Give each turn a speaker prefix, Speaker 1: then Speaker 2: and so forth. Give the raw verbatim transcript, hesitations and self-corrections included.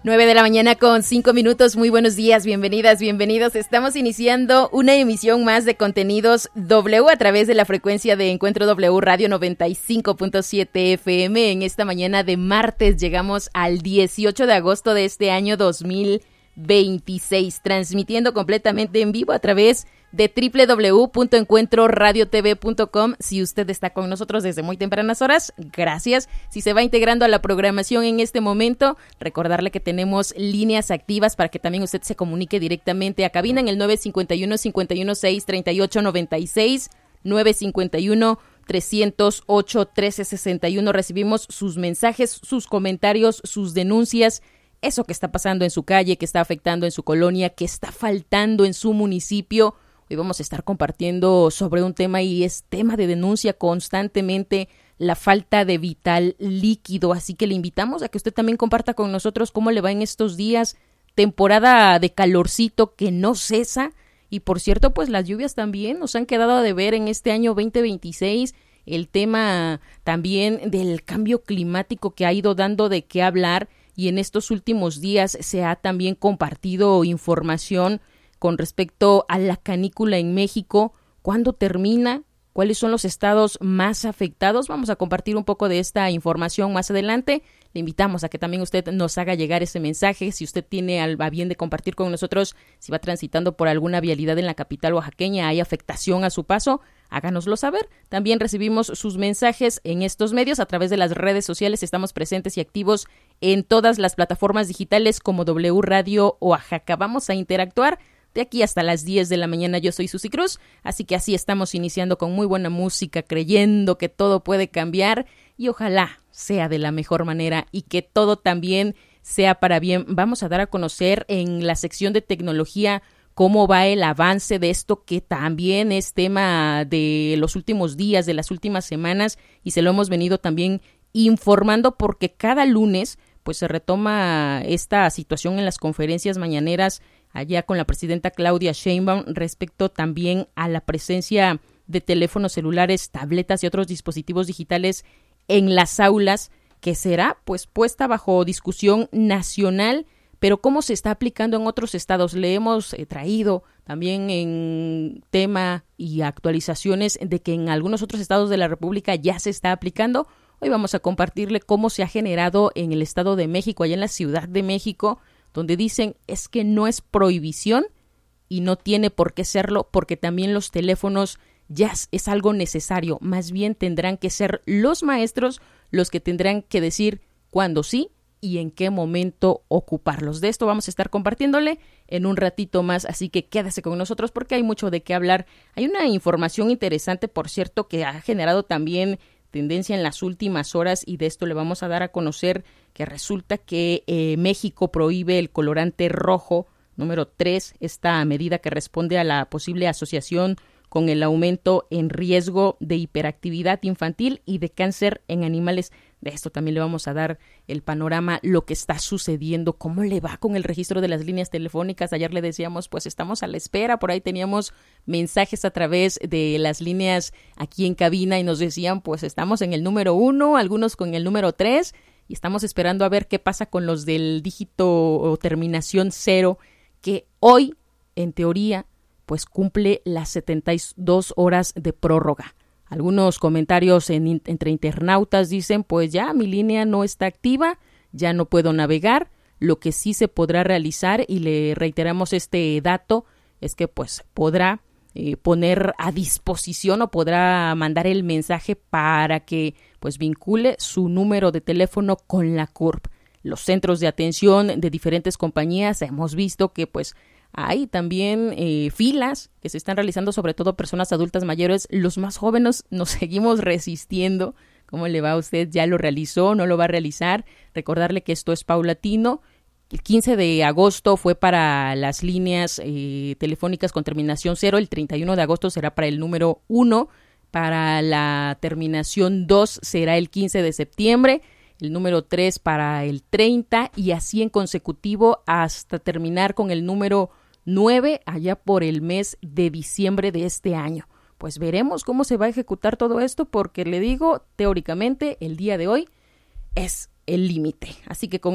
Speaker 1: nueve de la mañana con cinco minutos. Muy buenos días, bienvenidas, bienvenidos. Estamos iniciando una emisión más de Contenidos W a través de la frecuencia de Encuentro W Radio noventa y cinco punto siete F M. En esta mañana de martes llegamos al dieciocho de agosto de este año dos mil veintiséis, transmitiendo completamente en vivo a través de doble u doble u doble u punto encuentro radio t v punto com. Si usted está con nosotros desde muy tempranas horas, gracias. Si se va integrando a la programación en este momento, recordarle que tenemos líneas activas para que también usted se comunique directamente a cabina en el nueve cinco uno, cinco uno seis, tres ocho nueve seis, nueve cinco uno, tres cero ocho, uno tres seis uno. Recibimos sus mensajes, sus comentarios, sus denuncias, eso que está pasando en su calle, que está afectando en su colonia, que está faltando en su municipio. Hoy vamos a estar compartiendo sobre un tema y es tema de denuncia constantemente, la falta de vital líquido. Así que le invitamos a que usted también comparta con nosotros cómo le va en estos días, temporada de calorcito que no cesa. Y por cierto, pues las lluvias también nos han quedado a deber en este año veinte veintiséis. El tema también del cambio climático que ha ido dando de qué hablar y en estos últimos días se ha también compartido información con respecto a la canícula en México. ¿Cuándo termina? ¿Cuáles son los estados más afectados? Vamos a compartir un poco de esta información más adelante. Le invitamos a que también usted nos haga llegar ese mensaje. Si usted tiene a bien de compartir con nosotros, si va transitando por alguna vialidad en la capital oaxaqueña, hay afectación a su paso, háganoslo saber. También recibimos sus mensajes en estos medios a través de las redes sociales. Estamos presentes y activos en todas las plataformas digitales como W Radio Oaxaca. Vamos a interactuar de aquí hasta las diez de la mañana. Yo soy Susi Cruz, así que así estamos iniciando con muy buena música, creyendo que todo puede cambiar y ojalá sea de la mejor manera y que todo también sea para bien. Vamos a dar a conocer en la sección de tecnología cómo va el avance de esto que también es tema de los últimos días, de las últimas semanas, y se lo hemos venido también informando porque cada lunes pues se retoma esta situación en las conferencias mañaneras allá con la presidenta Claudia Sheinbaum respecto también a la presencia de teléfonos celulares, tabletas y otros dispositivos digitales en las aulas, que será pues puesta bajo discusión nacional, pero cómo se está aplicando en otros estados. Le hemos eh, traído también en tema y actualizaciones de que en algunos otros estados de la República ya se está aplicando. Hoy vamos a compartirle cómo se ha generado en el Estado de México, allá en la Ciudad de México, donde dicen es que no es prohibición y no tiene por qué serlo, porque también los teléfonos ya es algo necesario. Más bien tendrán que ser los maestros los que tendrán que decir cuándo sí y en qué momento ocuparlos. De esto vamos a estar compartiéndole en un ratito más, así que quédese con nosotros porque hay mucho de qué hablar. Hay una información interesante, por cierto, que ha generado también tendencia en las últimas horas y de esto le vamos a dar a conocer que resulta que eh, México prohíbe el colorante rojo número tres, esta medida que responde a la posible asociación con el aumento en riesgo de hiperactividad infantil y de cáncer en animales. De esto también le vamos a dar el panorama, lo que está sucediendo, cómo le va con el registro de las líneas telefónicas. Ayer le decíamos, pues estamos a la espera, por ahí teníamos mensajes a través de las líneas aquí en cabina y nos decían, pues estamos en el número uno, algunos con el número tres y estamos esperando a ver qué pasa con los del dígito o terminación cero, que hoy, en teoría, pues cumple las setenta y dos horas de prórroga. Algunos comentarios en, entre internautas dicen, pues ya mi línea no está activa, ya no puedo navegar. Lo que sí se podrá realizar, y le reiteramos este dato, es que pues podrá eh, poner a disposición o podrá mandar el mensaje para que pues vincule su número de teléfono con la C U R P. Los centros de atención de diferentes compañías hemos visto que pues hay también eh, filas que se están realizando, sobre todo personas adultas mayores. Los más jóvenes nos seguimos resistiendo. ¿Cómo le va a usted? ¿Ya lo realizó? ¿No lo va a realizar? Recordarle que esto es paulatino. El quince de agosto fue para las líneas eh, telefónicas con terminación cero. El treinta y uno de agosto será para el número uno. Para la terminación dos será el quince de septiembre. El número tres para el treinta y así en consecutivo hasta terminar con el número nueve allá por el mes de diciembre de este año. Pues veremos cómo se va a ejecutar todo esto porque le digo, teóricamente el día de hoy es el límite. Así que con